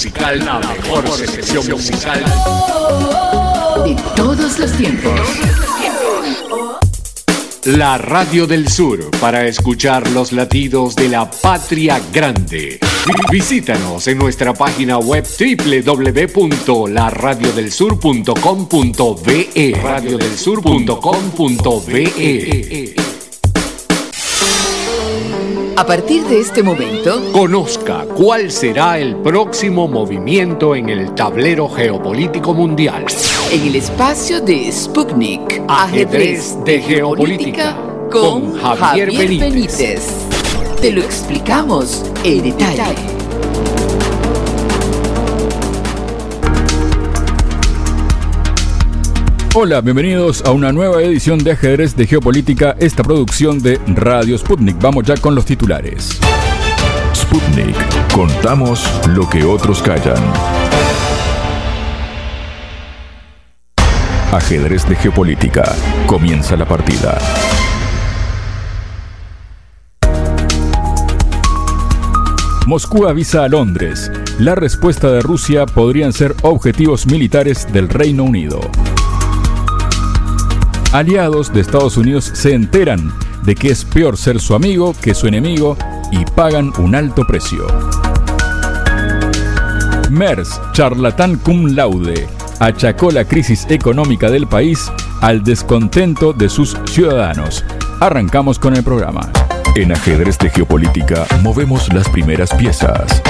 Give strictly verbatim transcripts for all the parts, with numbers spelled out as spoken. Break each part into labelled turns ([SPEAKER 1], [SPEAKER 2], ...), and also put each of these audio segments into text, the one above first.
[SPEAKER 1] musical, la mejor selección musical
[SPEAKER 2] de todos los tiempos.
[SPEAKER 1] La Radio del Sur, para escuchar los latidos de la patria grande. Visítanos en nuestra página web doble u doble u doble u punto la radio del sur punto com punto be, radio del sur punto com punto be.
[SPEAKER 2] A partir de este momento,
[SPEAKER 1] conozca cuál será el próximo movimiento en el tablero geopolítico mundial.
[SPEAKER 2] En el espacio de Sputnik,
[SPEAKER 1] Ajedrez de Geopolítica, con Javier, Javier Benítez.
[SPEAKER 2] Benítez. Te lo explicamos en detalle.
[SPEAKER 3] Hola, bienvenidos a una nueva edición de Ajedrez de Geopolítica, esta producción de Radio Sputnik. Vamos ya con los titulares.
[SPEAKER 4] Sputnik, contamos lo que otros callan. Ajedrez de Geopolítica, comienza la partida.
[SPEAKER 3] Moscú avisa a Londres. La respuesta de Rusia podrían ser objetivos militares del Reino Unido. Aliados de Estados Unidos se enteran de que es peor ser su amigo que su enemigo y pagan un alto precio. Merz, charlatán cum laude, achacó la crisis económica del país al descontento de sus ciudadanos. Arrancamos con el programa.
[SPEAKER 4] En Ajedrez de Geopolítica movemos las primeras piezas.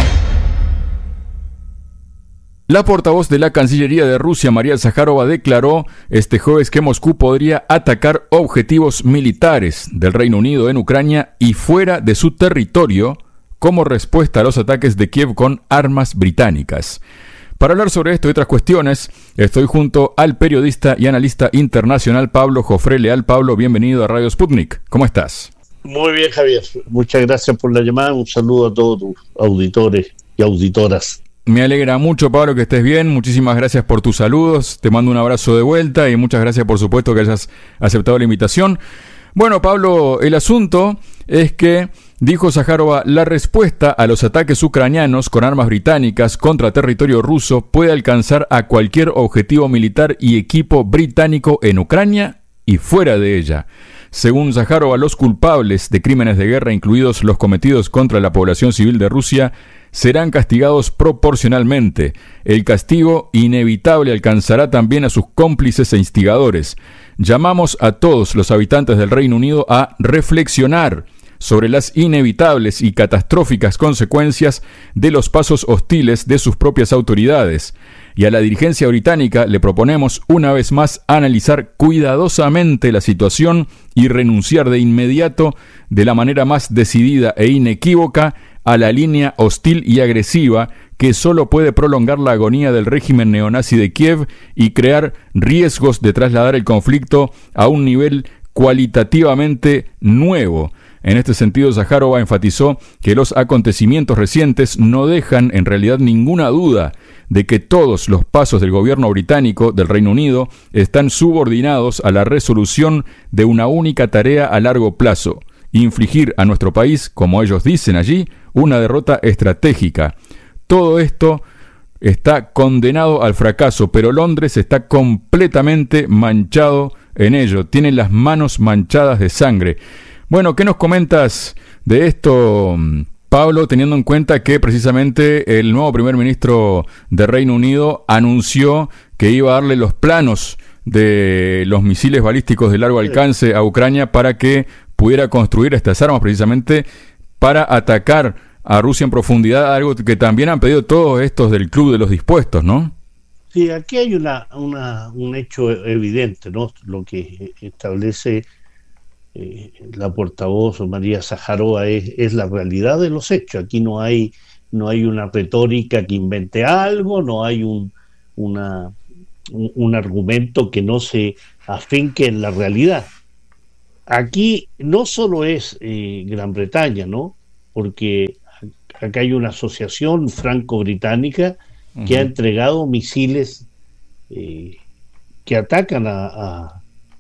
[SPEAKER 3] La portavoz de la Cancillería de Rusia, María Zaharova, declaró este jueves que Moscú podría atacar objetivos militares del Reino Unido en Ucrania y fuera de su territorio como respuesta a los ataques de Kiev con armas británicas. Para hablar sobre esto y otras cuestiones, estoy junto al periodista y analista internacional Pablo Jofré Leal. Pablo, bienvenido a Radio Sputnik. ¿Cómo estás?
[SPEAKER 5] Muy bien, Javier. Muchas gracias por la llamada. Un saludo a todos tus auditores y auditoras.
[SPEAKER 3] Me alegra mucho, Pablo, que estés bien. Muchísimas gracias por tus saludos. Te mando un abrazo de vuelta y muchas gracias, por supuesto, que hayas aceptado la invitación. Bueno, Pablo, el asunto es que, dijo Zaharova, la respuesta a los ataques ucranianos con armas británicas contra territorio ruso puede alcanzar a cualquier objetivo militar y equipo británico en Ucrania y fuera de ella. Según Zaharova, los culpables de crímenes de guerra, incluidos los cometidos contra la población civil de Rusia, serán castigados proporcionalmente. El castigo inevitable alcanzará también a sus cómplices e instigadores. Llamamos a todos los habitantes del Reino Unido a reflexionar sobre las inevitables y catastróficas consecuencias de los pasos hostiles de sus propias autoridades. Y a la dirigencia británica le proponemos una vez más analizar cuidadosamente la situación y renunciar de inmediato, de la manera más decidida e inequívoca, a la línea hostil y agresiva que solo puede prolongar la agonía del régimen neonazi de Kiev y crear riesgos de trasladar el conflicto a un nivel cualitativamente nuevo. En este sentido, Zaharova enfatizó que los acontecimientos recientes no dejan en realidad ninguna duda de que todos los pasos del gobierno británico del Reino Unido están subordinados a la resolución de una única tarea a largo plazo: infligir a nuestro país, como ellos dicen allí, una derrota estratégica. Todo esto está condenado al fracaso, pero Londres está completamente manchado en ello. Tiene las manos manchadas de sangre. Bueno, ¿qué nos comentas de esto, Pablo, teniendo en cuenta que precisamente el nuevo primer ministro de Reino Unido anunció que iba a darle los planos de los misiles balísticos de largo alcance a Ucrania para que pudiera construir estas armas precisamente para atacar a Rusia en profundidad, algo que también han pedido todos estos del Club de los Dispuestos, ¿no?
[SPEAKER 5] Sí, aquí hay una, una un hecho evidente, ¿no? Lo que establece eh, la portavoz María Zaharova es, es la realidad de los hechos. Aquí no hay no hay una retórica que invente algo, no hay un una un, un argumento que no se afinque en la realidad. Aquí no solo es eh, Gran Bretaña, ¿no? Porque acá hay una asociación franco-británica uh-huh. que ha entregado misiles eh, que atacan a, a,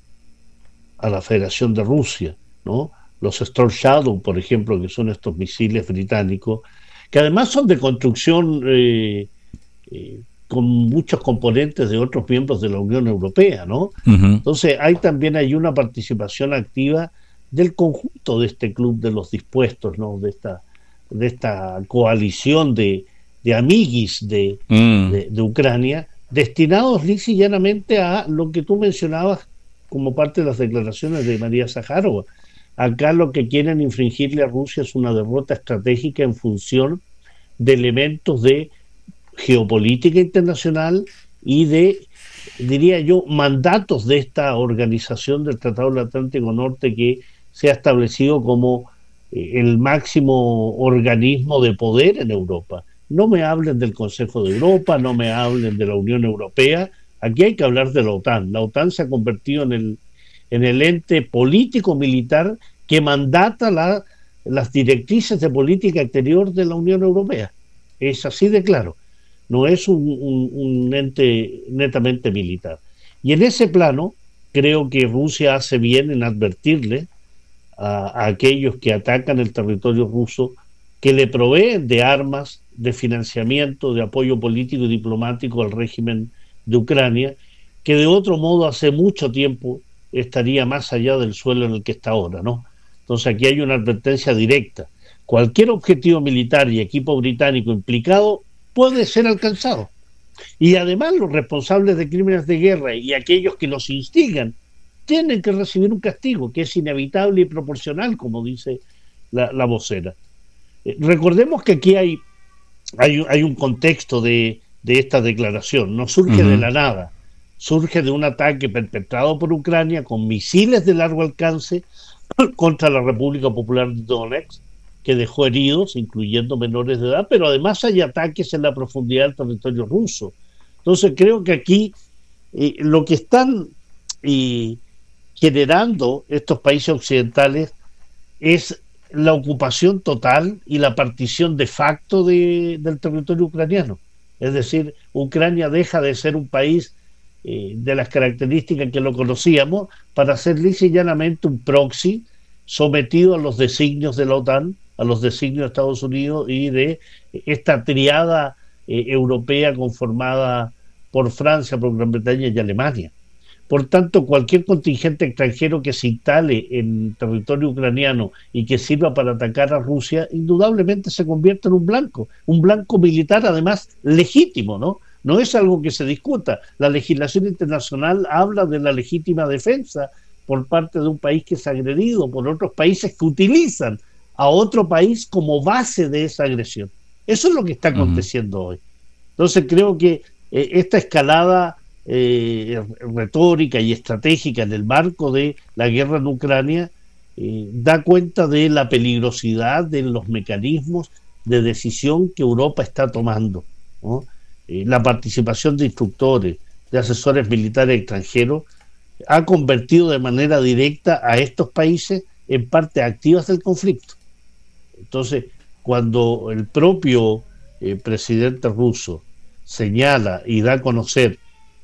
[SPEAKER 5] a la Federación de Rusia, ¿no? Los Storm Shadow, por ejemplo, que son estos misiles británicos, que además son de construcción eh, eh, con muchos componentes de otros miembros de la Unión Europea, ¿no?
[SPEAKER 3] Uh-huh.
[SPEAKER 5] Entonces hay también hay una participación activa del conjunto de este club de los dispuestos, ¿no? De esta, de esta coalición de, de amiguis de, mm. de, de Ucrania, destinados lisa y llanamente a lo que tú mencionabas como parte de las declaraciones de María Zaharova. Acá lo que quieren infringirle a Rusia es una derrota estratégica en función de elementos de geopolítica internacional y de, diría yo, mandatos de esta organización del Tratado del Atlántico Norte que se ha establecido como eh, el máximo organismo de poder en Europa. No me hablen del Consejo de Europa, no me hablen de la Unión Europea, aquí hay que hablar de la OTAN. La OTAN se ha convertido en el, en el ente político-militar que mandata la, las directrices de política exterior de la Unión Europea. Es así de claro. No es un, un, un ente netamente militar. Y en ese plano, creo que Rusia hace bien en advertirle a, a aquellos que atacan el territorio ruso, que le proveen de armas, de financiamiento, de apoyo político y diplomático al régimen de Ucrania, que de otro modo hace mucho tiempo estaría más allá del suelo en el que está ahora, ¿no? Entonces aquí hay una advertencia directa. Cualquier objetivo militar y equipo británico implicado puede ser alcanzado. Y además los responsables de crímenes de guerra y aquellos que los instigan tienen que recibir un castigo que es inevitable y proporcional, como dice la, la vocera. Eh, recordemos que aquí hay, hay, hay un contexto de, de esta declaración, no surge uh-huh. de la nada, surge de un ataque perpetrado por Ucrania con misiles de largo alcance contra la República Popular de Donetsk, que dejó heridos, incluyendo menores de edad, pero además hay ataques en la profundidad del territorio ruso. Entonces creo que aquí eh, lo que están eh, generando estos países occidentales es la ocupación total y la partición de facto de, del territorio ucraniano. Es decir, Ucrania deja de ser un país eh, de las características que lo conocíamos para ser lisa y llanamente un proxy sometido a los designios de la OTAN, a los designios de Estados Unidos y de esta triada eh, europea conformada por Francia, por Gran Bretaña y Alemania. Por tanto, cualquier contingente extranjero que se instale en territorio ucraniano y que sirva para atacar a Rusia, indudablemente se convierte en un blanco, un blanco militar además legítimo, ¿no? No es algo que se discuta. La legislación internacional habla de la legítima defensa por parte de un país que es agredido por otros países que utilizan a otro país como base de esa agresión. Eso es lo que está aconteciendo uh-huh. hoy. Entonces creo que eh, esta escalada eh, retórica y estratégica en el marco de la guerra en Ucrania eh, da cuenta de la peligrosidad de los mecanismos de decisión que Europa está tomando, ¿no? Eh, la participación de instructores, de asesores militares extranjeros ha convertido de manera directa a estos países en partes activas del conflicto. Entonces, cuando el propio eh, presidente ruso señala y da a conocer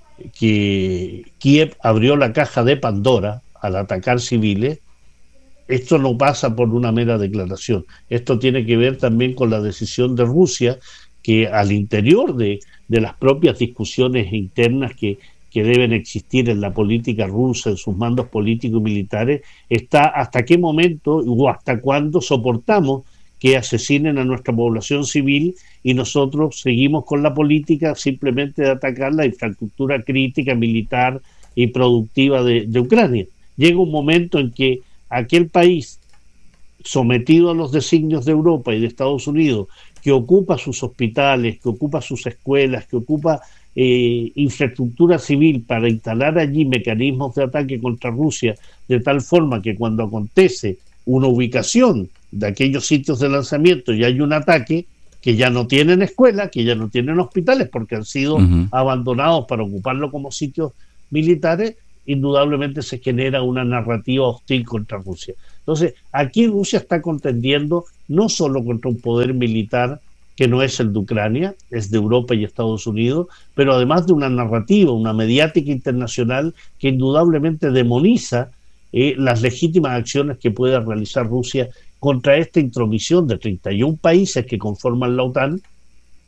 [SPEAKER 5] que Kiev abrió la caja de Pandora al atacar civiles, esto no pasa por una mera declaración. Esto tiene que ver también con la decisión de Rusia, que al interior de, de las propias discusiones internas que, que deben existir en la política rusa, en sus mandos políticos y militares, está hasta qué momento o hasta cuándo soportamos que asesinen a nuestra población civil y nosotros seguimos con la política simplemente de atacar la infraestructura crítica, militar y productiva de, de Ucrania. Llega un momento en que aquel país sometido a los designios de Europa y de Estados Unidos, que ocupa sus hospitales, que ocupa sus escuelas, que ocupa eh, infraestructura civil para instalar allí mecanismos de ataque contra Rusia, de tal forma que cuando acontece una ubicación de aquellos sitios de lanzamiento y hay un ataque, que ya no tienen escuelas, que ya no tienen hospitales porque han sido uh-huh. abandonados para ocuparlo como sitios militares, indudablemente se genera una narrativa hostil contra Rusia. Entonces, aquí Rusia está contendiendo no solo contra un poder militar que no es el de Ucrania, es de Europa y Estados Unidos, pero además de una narrativa, una mediática internacional que indudablemente demoniza eh, las legítimas acciones que pueda realizar Rusia contra esta intromisión de treinta y un países que conforman la OTAN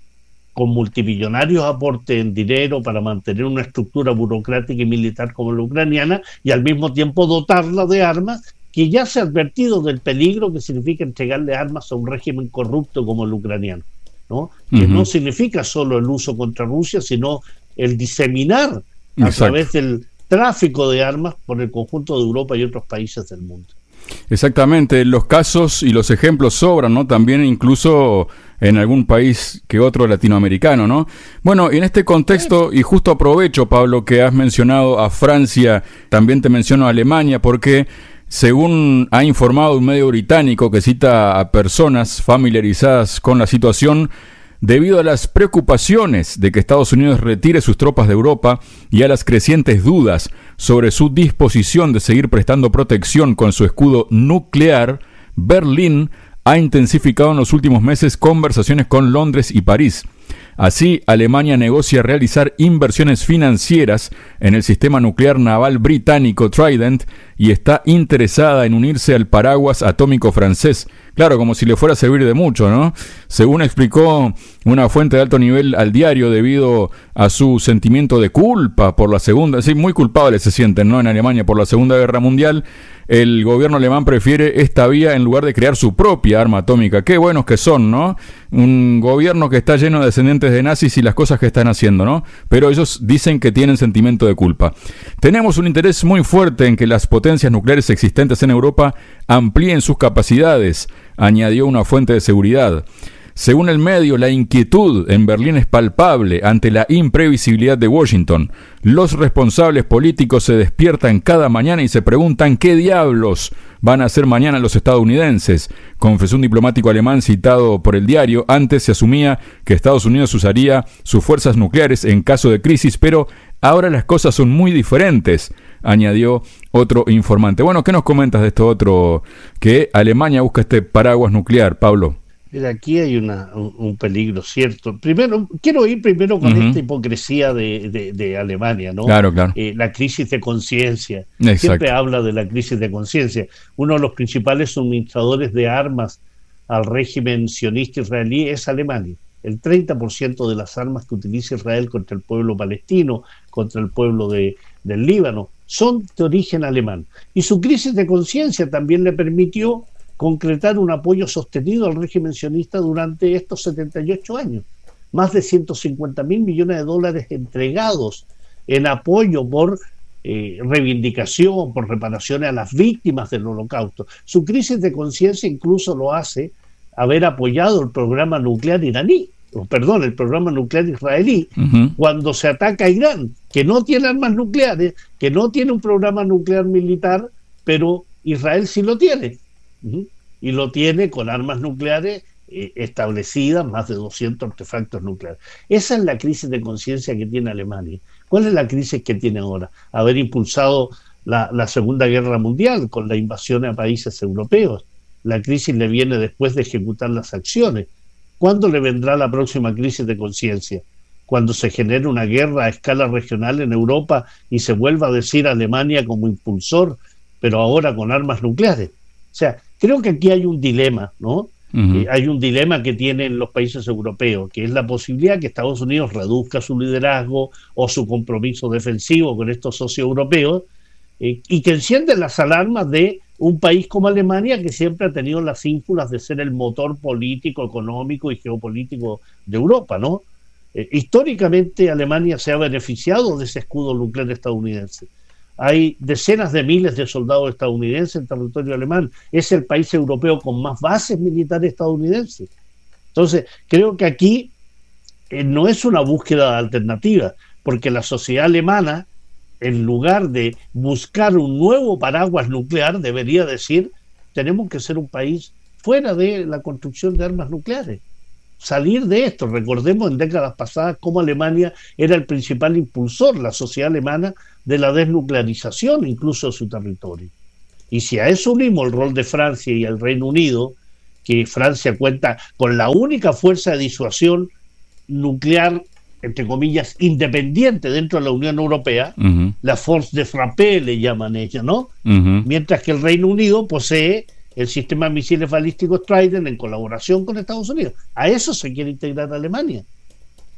[SPEAKER 5] con multimillonarios aportes en dinero para mantener una estructura burocrática y militar como la ucraniana, y al mismo tiempo dotarla de armas, que ya se ha advertido del peligro que significa entregarle armas a un régimen corrupto como el ucraniano, ¿no? Uh-huh. Que no significa solo el uso contra Rusia, sino el diseminar a Exacto. través del tráfico de armas por el conjunto de Europa y otros países del mundo.
[SPEAKER 3] Exactamente, los casos y los ejemplos sobran, ¿no? También incluso en algún país que otro latinoamericano, ¿no? Bueno, en este contexto, y justo aprovecho, Pablo, que has mencionado a Francia, también te menciono a Alemania, porque según ha informado un medio británico que cita a personas familiarizadas con la situación, debido a las preocupaciones de que Estados Unidos retire sus tropas de Europa y a las crecientes dudas sobre su disposición de seguir prestando protección con su escudo nuclear, Berlín ha intensificado en los últimos meses conversaciones con Londres y París. Así, Alemania negocia realizar inversiones financieras en el sistema nuclear naval británico Trident y está interesada en unirse al paraguas atómico francés. Claro, como si le fuera a servir de mucho, ¿no? Según explicó una fuente de alto nivel al diario, debido a su sentimiento de culpa por la segunda, sí, muy culpables se sienten, ¿no? En Alemania por la Segunda Guerra Mundial, el gobierno alemán prefiere esta vía en lugar de crear su propia arma atómica. Qué buenos que son, ¿no? Un gobierno que está lleno de descendientes de nazis y las cosas que están haciendo, ¿no? Pero ellos dicen que tienen sentimiento de culpa. Tenemos un interés muy fuerte en que las potencias nucleares existentes en Europa amplíen sus capacidades, añadió una fuente de seguridad. Según el medio, la inquietud en Berlín es palpable ante la imprevisibilidad de Washington. Los responsables políticos se despiertan cada mañana y se preguntan qué diablos van a hacer mañana los estadounidenses, confesó un diplomático alemán citado por el diario. Antes se asumía que Estados Unidos usaría sus fuerzas nucleares en caso de crisis, pero ahora las cosas son muy diferentes, añadió otro informante. Bueno, ¿qué nos comentas de esto otro? Que Alemania busca este paraguas nuclear, Pablo.
[SPEAKER 5] Mira, aquí hay una, un, un peligro, ¿cierto? Primero, quiero ir primero con uh-huh. esta hipocresía de, de, de Alemania, ¿no?
[SPEAKER 3] Claro, claro.
[SPEAKER 5] Eh, la crisis de conciencia. Siempre habla de la crisis de conciencia. Uno de los principales suministradores de armas al régimen sionista israelí es Alemania. El treinta por ciento de las armas que utiliza Israel contra el pueblo palestino, contra el pueblo de, del Líbano, son de origen alemán. Y su crisis de conciencia también le permitió concretar un apoyo sostenido al régimen sionista durante estos setenta y ocho años. Más de ciento cincuenta mil millones de dólares entregados en apoyo por eh, reivindicación, por reparaciones a las víctimas del Holocausto. Su crisis de conciencia incluso lo hace haber apoyado el programa nuclear iraní, o perdón, el programa nuclear israelí, uh-huh. cuando se ataca a Irán, que no tiene armas nucleares, que no tiene un programa nuclear militar, pero Israel sí lo tiene. Uh-huh. Y lo tiene con armas nucleares eh, establecidas, más de doscientos artefactos nucleares. Esa es la crisis de conciencia que tiene Alemania. ¿Cuál es la crisis que tiene ahora? Haber impulsado la, la Segunda Guerra Mundial con la invasión a países europeos. La crisis le viene después de ejecutar las acciones. ¿Cuándo le vendrá la próxima crisis de conciencia? Cuando se genere una guerra a escala regional en Europa y se vuelva a decir a Alemania como impulsor, pero ahora con armas nucleares. O sea, creo que aquí hay un dilema, ¿no? Uh-huh. Eh, hay un dilema que tienen los países europeos, que es la posibilidad que Estados Unidos reduzca su liderazgo o su compromiso defensivo con estos socios europeos eh, y que encienden las alarmas de un país como Alemania, que siempre ha tenido las ínfulas de ser el motor político, económico y geopolítico de Europa, ¿no? Eh, históricamente Alemania se ha beneficiado de ese escudo nuclear estadounidense. Hay decenas de miles de soldados estadounidenses en territorio alemán. Es el país europeo con más bases militares estadounidenses. Entonces, creo que aquí eh, no es una búsqueda alternativa, porque la sociedad alemana, en lugar de buscar un nuevo paraguas nuclear, debería decir, tenemos que ser un país fuera de la construcción de armas nucleares. Salir de esto. Recordemos en décadas pasadas cómo Alemania era el principal impulsor, la sociedad alemana, de la desnuclearización incluso de su territorio. Y si a eso unimos el rol de Francia y el Reino Unido, que Francia cuenta con la única fuerza de disuasión nuclear, entre comillas, independiente dentro de la Unión Europea, uh-huh. la Force de Frappé le llaman ella, ¿no? Uh-huh. Mientras que el Reino Unido posee el sistema de misiles balísticos Trident en colaboración con Estados Unidos. A eso se quiere integrar Alemania.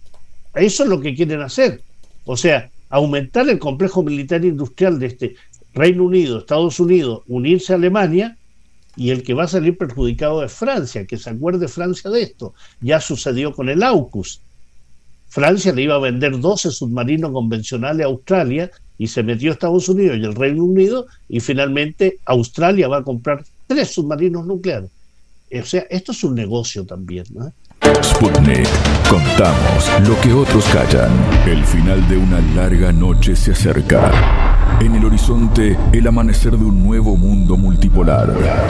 [SPEAKER 5] Eso es lo que quieren hacer. O sea, aumentar el complejo militar industrial de este Reino Unido, Estados Unidos, unirse a Alemania, y el que va a salir perjudicado es Francia, que se acuerde Francia de esto. Ya sucedió con el AUKUS. Francia le iba a vender doce submarinos convencionales a Australia y se metió Estados Unidos y el Reino Unido, y finalmente Australia va a comprar tres submarinos nucleares. O sea, esto es un negocio también, ¿no?
[SPEAKER 4] Sputnik. Contamos lo que otros callan. El final de una larga noche se acerca. En el horizonte, el amanecer de un nuevo mundo multipolar.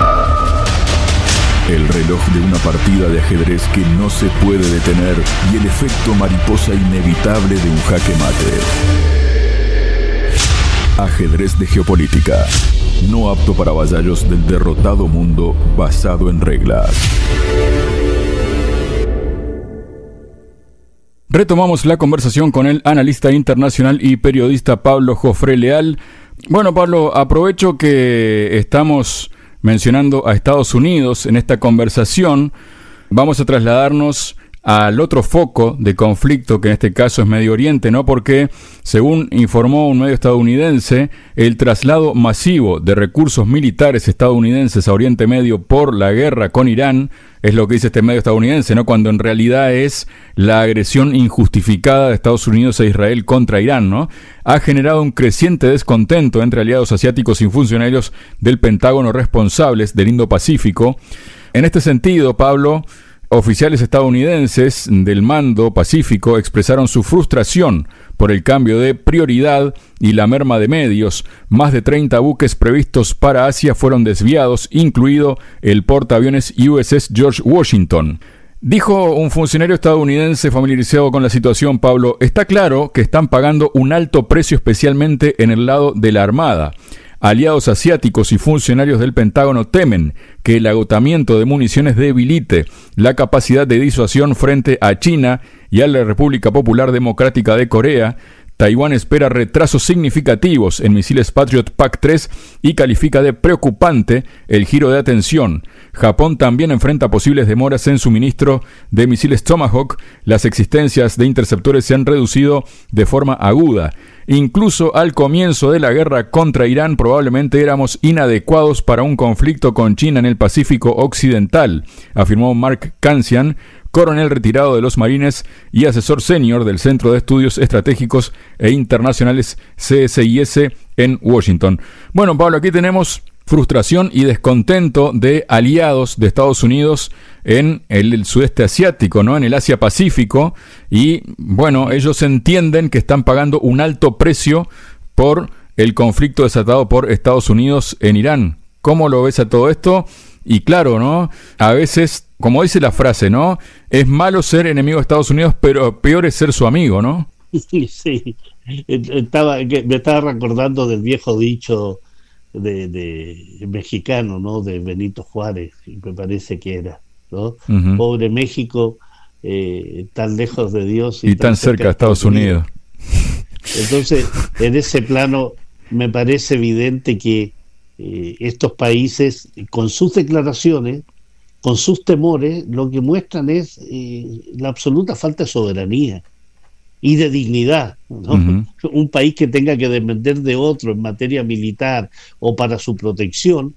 [SPEAKER 4] El reloj de una partida de ajedrez que no se puede detener y el efecto mariposa inevitable de un jaque mate. Ajedrez de geopolítica. No apto para vasallos del derrotado mundo basado en reglas.
[SPEAKER 3] Retomamos la conversación con el analista internacional y periodista Pablo Jofré Leal. Bueno, Pablo, aprovecho que estamos mencionando a Estados Unidos en esta conversación. Vamos a trasladarnos al otro foco de conflicto, que en este caso es Medio Oriente, ¿no? Porque, según informó un medio estadounidense, el traslado masivo de recursos militares estadounidenses a Oriente Medio por la guerra con Irán, es lo que dice este medio estadounidense, ¿no? Cuando en realidad es la agresión injustificada de Estados Unidos e Israel contra Irán, ¿no? Ha generado un creciente descontento entre aliados asiáticos y funcionarios del Pentágono responsables del Indo-Pacífico. En este sentido, Pablo, oficiales estadounidenses del Mando Pacífico expresaron su frustración por el cambio de prioridad y la merma de medios. Más de treinta buques previstos para Asia fueron desviados, incluido el portaaviones U S S George Washington. Dijo un funcionario estadounidense familiarizado con la situación, Pablo: está claro que están pagando un alto precio, especialmente en el lado de la Armada. Aliados asiáticos y funcionarios del Pentágono temen que el agotamiento de municiones debilite la capacidad de disuasión frente a China y a la República Popular Democrática de Corea. Taiwán espera retrasos significativos en misiles Patriot P A C tres y califica de preocupante el giro de atención. Japón también enfrenta posibles demoras en suministro de misiles Tomahawk. Las existencias de interceptores se han reducido de forma aguda. Incluso al comienzo de la guerra contra Irán probablemente éramos inadecuados para un conflicto con China en el Pacífico Occidental, afirmó Mark Cancian, coronel retirado de los Marines y asesor senior del Centro de Estudios Estratégicos e Internacionales C S I S en Washington. Bueno, Pablo, aquí tenemos frustración y descontento de aliados de Estados Unidos en el, el sudeste asiático, ¿no? En el Asia Pacífico, y bueno, ellos entienden que están pagando un alto precio por el conflicto desatado por Estados Unidos en Irán. ¿Cómo lo ves a todo esto? Y claro, ¿no? A veces, como dice la frase, ¿no? Es malo ser enemigo de Estados Unidos, pero peor es ser su amigo, ¿no?
[SPEAKER 5] Sí, sí. Estaba, me estaba recordando del viejo dicho de, de mexicano, ¿no? De Benito Juárez, me parece que era, ¿no? Uh-huh. Pobre México, eh, tan lejos de Dios y,
[SPEAKER 3] y tan, tan cerca de Estados Unidos.
[SPEAKER 5] Unidos. Entonces, en ese plano me parece evidente que eh, estos países, con sus declaraciones, con sus temores, lo que muestran es eh, la absoluta falta de soberanía y de dignidad, ¿no? Uh-huh. Un país que tenga que depender de otro en materia militar o para su protección,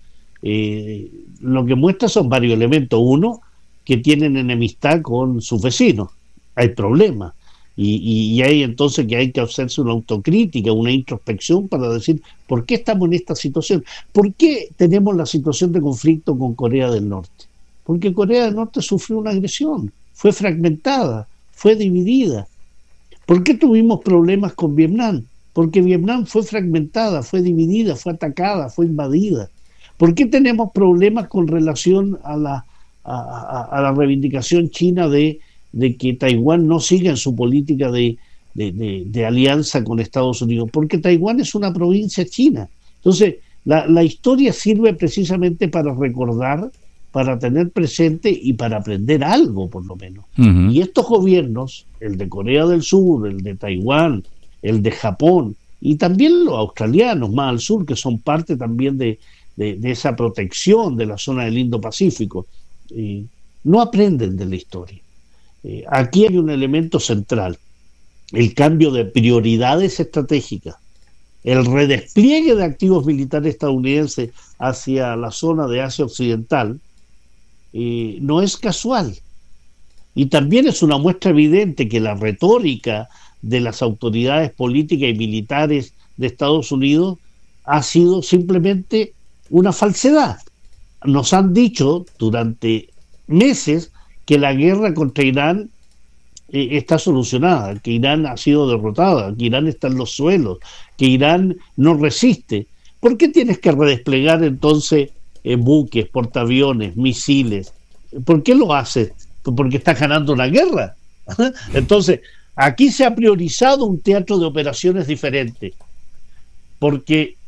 [SPEAKER 5] eh, lo que muestra son varios elementos. Uno, que tienen enemistad con sus vecinos, hay problemas, y, y, y hay entonces que hay que hacerse una autocrítica, una introspección para decir, ¿por qué estamos en esta situación? ¿Por qué tenemos la situación de conflicto con Corea del Norte? Porque Corea del Norte sufrió una agresión, fue fragmentada, fue dividida. ¿Por qué tuvimos problemas con Vietnam? Porque Vietnam fue fragmentada, fue dividida, fue atacada, fue invadida. ¿Por qué tenemos problemas con relación a la, a, a, a la reivindicación china de, de que Taiwán no siga en su política de, de, de, de alianza con Estados Unidos? Porque Taiwán es una provincia china. Entonces, la, la historia sirve precisamente para recordar, para tener presente y para aprender algo, por lo menos. Uh-huh. Y estos gobiernos, el de Corea del Sur, el de Taiwán, el de Japón, y también los australianos más al sur, que son parte también de, de, de esa protección de la zona del Indo-Pacífico, eh, no aprenden de la historia. Eh, aquí hay un elemento central. el cambio de prioridades estratégicas, el redespliegue de activos militares estadounidenses hacia la zona de Asia Occidental, eh, no es casual. Y también es una muestra evidente que la retórica de las autoridades políticas y militares de Estados Unidos ha sido simplemente una falsedad. Nos han dicho durante meses que la guerra contra Irán eh, está solucionada, que Irán ha sido derrotada, que Irán está en los suelos, que Irán no resiste. ¿Por qué tienes que redesplegar entonces eh, buques, portaaviones, misiles? ¿Por qué lo haces? Porque estás ganando una guerra. Entonces, aquí se ha priorizado un teatro de operaciones diferente, porque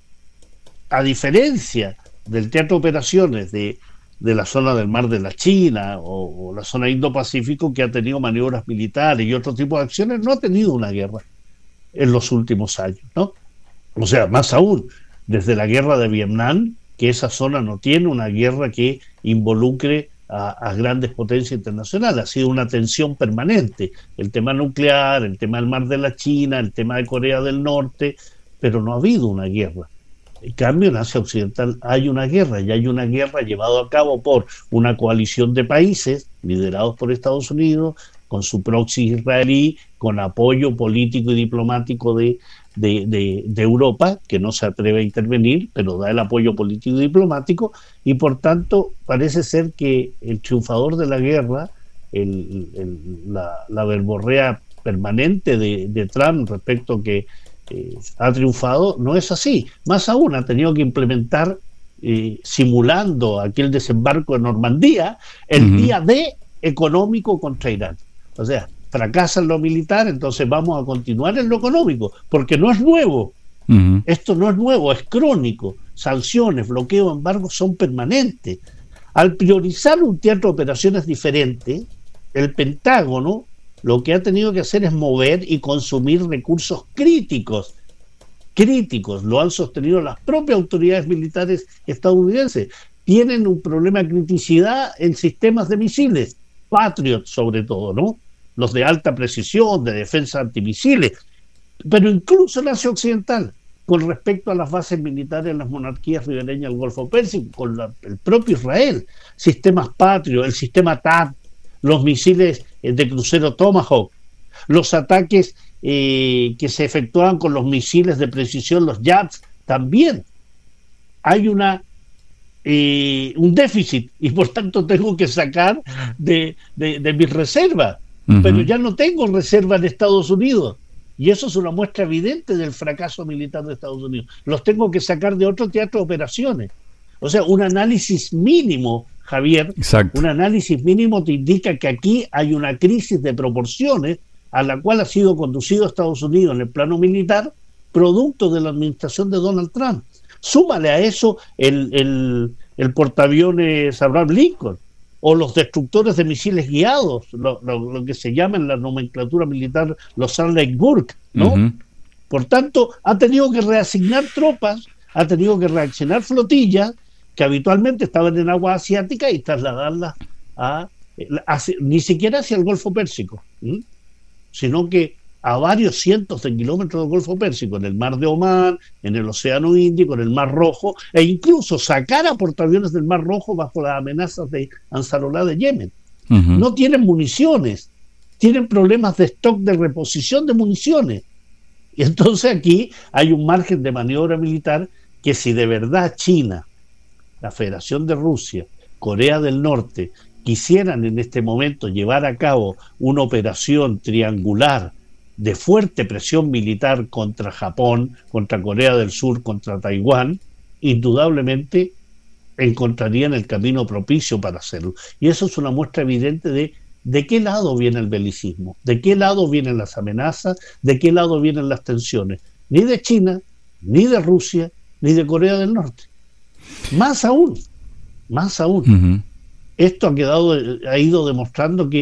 [SPEAKER 5] a diferencia del teatro de operaciones de, de la zona del Mar de la China o, o la zona Indo-Pacífico, que ha tenido maniobras militares y otro tipo de acciones, no ha tenido una guerra en los últimos años, ¿no? O sea, más aún, desde la guerra de Vietnam, que esa zona no tiene una guerra que involucre A, a grandes potencias internacionales. Ha sido una tensión permanente, el tema nuclear, el tema del Mar de la China, el tema de Corea del Norte, pero no ha habido una guerra. En cambio, en Asia Occidental hay una guerra, y hay una guerra llevada a cabo por una coalición de países liderados por Estados Unidos, con su proxy israelí, con apoyo político y diplomático de, de, de, de Europa, que no se atreve a intervenir, pero da el apoyo político y diplomático, y por tanto parece ser que el triunfador de la guerra, el, el, la, la verborrea permanente de, de Trump respecto a que eh, ha triunfado, no es así. Más aún, ha tenido que implementar, eh, simulando aquel desembarco en Normandía, el uh-huh. día D económico contra Irán. O sea, fracasa en lo militar, entonces vamos a continuar en lo económico, porque no es nuevo. Uh-huh. Esto no es nuevo, es crónico. Sanciones, bloqueo, embargos son permanentes. Al priorizar un teatro de operaciones diferente, el Pentágono lo que ha tenido que hacer es mover y consumir recursos críticos. Críticos, lo han sostenido las propias autoridades militares estadounidenses. Tienen un problema de criticidad en sistemas de misiles, Patriot sobre todo, ¿no? Los de alta precisión, de defensa antimisiles, pero incluso en Asia Occidental, con respecto a las bases militares en las monarquías ribereñas del Golfo Pérsico, con la, el propio Israel, sistemas Patriot, el sistema T A D, los misiles de crucero Tomahawk, los ataques eh, que se efectuaban con los misiles de precisión, los Jabs, también hay una Eh, un déficit, y por tanto tengo que sacar de, de, de mis reservas, uh-huh. pero ya no tengo reservas en Estados Unidos, y eso es una muestra evidente del fracaso militar de Estados Unidos. Los tengo que sacar de otro teatro de operaciones. O sea, un análisis mínimo, Javier, Exacto. un análisis mínimo te indica que aquí hay una crisis de proporciones a la cual ha sido conducido Estados Unidos en el plano militar, producto de la administración de Donald Trump. Súmale a eso el, el, el portaaviones Abraham Lincoln o los destructores de misiles guiados, lo, lo, lo que se llama en la nomenclatura militar los Arleigh-Burke, ¿no? Uh-huh. Por tanto, ha tenido que reasignar tropas, ha tenido que reaccionar flotillas que habitualmente estaban en agua asiática y trasladarlas a, a, a ni siquiera hacia el Golfo Pérsico, ¿sí? Sino que a varios cientos de kilómetros del Golfo Pérsico, en el Mar de Omán, en el Océano Índico, en el Mar Rojo, e incluso sacar a portaaviones del Mar Rojo bajo las amenazas de Ansarullah de Yemen. Uh-huh. No tienen municiones, tienen problemas de stock de reposición de municiones. Y entonces aquí hay un margen de maniobra militar que, si de verdad China, la Federación de Rusia, Corea del Norte, quisieran en este momento llevar a cabo una operación triangular de fuerte presión militar contra Japón, contra Corea del Sur, contra Taiwán, indudablemente encontrarían el camino propicio para hacerlo. Y eso es una muestra evidente de de qué lado viene el belicismo, de qué lado vienen las amenazas, de qué lado vienen las tensiones. Ni de China, ni de Rusia, ni de Corea del Norte. Más aún, más aún. Uh-huh. Esto ha quedado, ha ido demostrando que